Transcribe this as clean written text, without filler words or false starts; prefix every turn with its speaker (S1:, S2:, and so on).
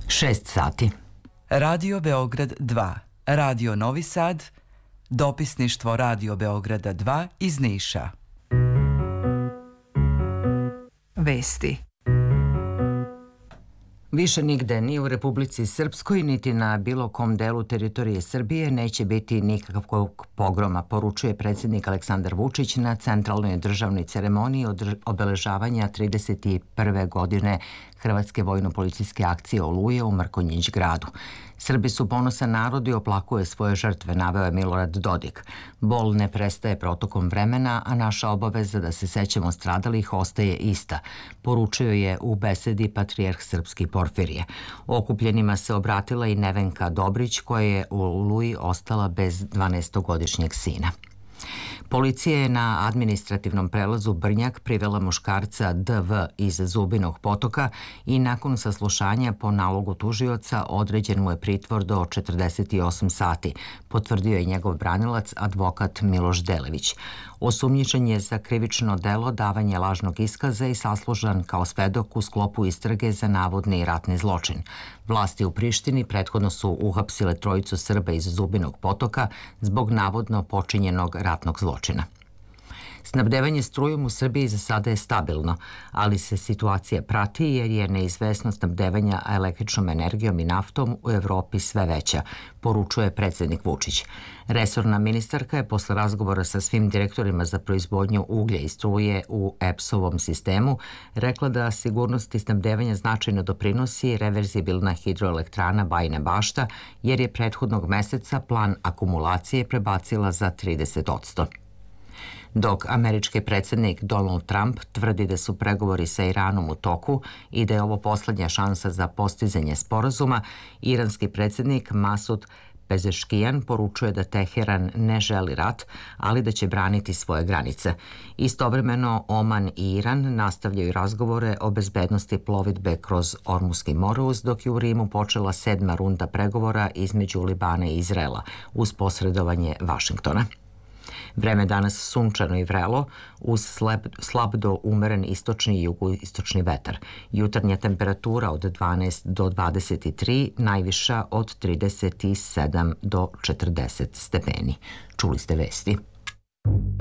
S1: 6 sati.
S2: Radio Beograd 2, Radio Novi Sad, dopisništvo Radio Beograda 2 iz Niša.
S3: Vesti.
S1: Više nigde, ni u Republici Srpskoj, niti na bilo kom delu teritorije Srbije neće biti nikakvog pogroma, poručuje predsjednik Aleksandar Vučić na centralnoj državnoj ceremoniji obeležavanja 31. godine Hrvatske vojno-policijske akcije Oluje u Mrkonjić gradu. Srbi su ponosan narod i oplakuje svoje žrtve, naveo je Milorad Dodik. Bol ne prestaje protokom vremena, a naša obaveza da se sećamo stradalih ostaje ista, poručio je u besedi patrijarh srpski Porfirije. Okupljenima se obratila i Nevenka Dobrić, koja je u Oluji ostala bez 12-godišnjeg sina. Policija je na administrativnom prelazu Brnjak privela muškarca DV iz Zubinog Potoka i nakon saslušanja po nalogu tužioca određen mu je pritvor do 48 sati, potvrdio je njegov branilac advokat Miloš Delević. Osumnjičen je za krivično delo davanje lažnog iskaza i saslužan kao svedok u sklopu istrage za navodni ratni zločin. Vlasti u Prištini prethodno su uhapsile trojicu Srba iz Zubinog Potoka zbog navodno počinjenog ratnog zločina. Snabdevanje strujom u Srbiji za sada je stabilno, ali se situacija prati jer je neizvesnost snabdevanja električnom energijom i naftom u Evropi sve veća, poručuje predsjednik Vučić. Resorna ministarka je posle razgovora sa svim direktorima za proizvodnju uglja i struje u EPS-ovom sistemu rekla da sigurnosti snabdevanja značajno doprinosi reverzibilna hidroelektrana Bajina Bašta, jer je prethodnog meseca plan akumulacije prebacila za 30%. Dok američki predsjednik Donald Trump tvrdi da su pregovori sa Iranom u toku i da je ovo poslednja šansa za postizanje sporazuma, iranski predsjednik Masud Pezeškijan poručuje da Teheran ne želi rat, ali da će braniti svoje granice. Istovremeno, Oman i Iran nastavljaju razgovore o bezbednosti plovidbe kroz Ormuski moruz, dok je u Rimu počela 7. runda pregovora između Libana i Izraela uz posredovanje Vašingtona. Vreme danas sunčano i vrelo, uz slab do umeren istočni i jugoistočni vetar. Jutarnja temperatura od 12 do 23, najviša od 37 do 40 stepeni. Čuli ste vesti.